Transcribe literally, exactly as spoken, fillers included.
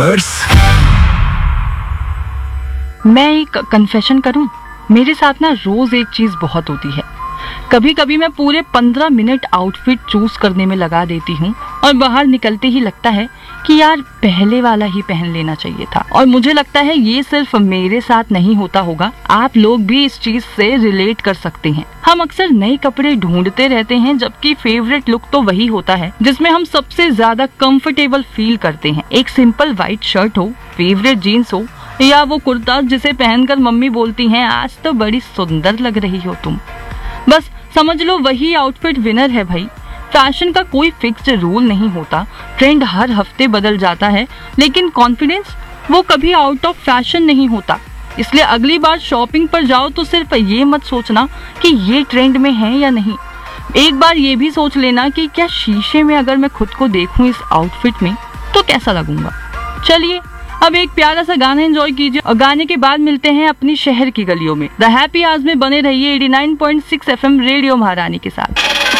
मैं एक कन्फेशन करूं, मेरे साथ ना रोज एक चीज बहुत होती है। कभी कभी मैं पूरे पंद्रह मिनट आउटफिट चूज करने में लगा देती हूँ और बाहर निकलते ही लगता है कि यार पहले वाला ही पहन लेना चाहिए था। और मुझे लगता है ये सिर्फ मेरे साथ नहीं होता होगा, आप लोग भी इस चीज से रिलेट कर सकते हैं। हम अक्सर नए कपड़े ढूंढते रहते हैं, जबकि फेवरेट लुक तो वही होता है जिसमें हम सबसे ज्यादा कंफर्टेबल फील करते हैं। एक सिंपल व्हाइट शर्ट हो, फेवरेट जीन्स हो, या वो कुर्ता जिसे पहनकर मम्मी बोलती हैं आज तो बड़ी सुंदर लग रही हो तुम, बस समझ लो वही आउटफिट विनर है भाई। फैशन का कोई फिक्स्ड रूल नहीं होता, ट्रेंड हर हफ्ते बदल जाता है, लेकिन कॉन्फिडेंस वो कभी आउट ऑफ फैशन नहीं होता। इसलिए अगली बार शॉपिंग पर जाओ तो सिर्फ ये मत सोचना कि ये ट्रेंड में है या नहीं, एक बार ये भी सोच लेना कि क्या शीशे में अगर मैं खुद को देखूं इस आउटफिट में तो कैसा लगूंगा। चलिए अब एक प्यारा सा गाना एंजॉय कीजिए और गाने के बाद मिलते हैं अपनी शहर की गलियों में। द हैप्पी आवर्स में बने रहिए eighty nine point six F M radio महारानी के साथ।